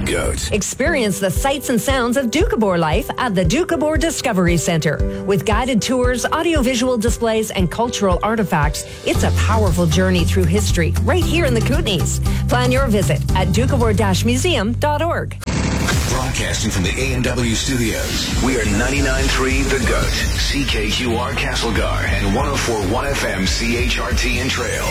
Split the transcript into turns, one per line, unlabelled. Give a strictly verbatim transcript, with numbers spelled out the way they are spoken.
GOAT.
Experience the sights and sounds of Doukhobor life at the Doukhobor Discovery Centre. With guided tours, audiovisual displays, and cultural artifacts, it's a powerful journey through history right here in the Kootenays. Plan your visit at doukhobor dash museum dot org.
Broadcasting from the A and W studios, we are ninety-nine point three The GOAT, C K Q R Castlegar, and one oh four point one F M C H R T in Trail.